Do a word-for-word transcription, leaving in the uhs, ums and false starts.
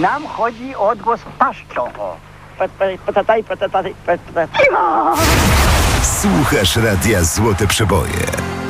Nam chodzi o odgłos paszczą. O. Słuchasz radia Złote Przeboje.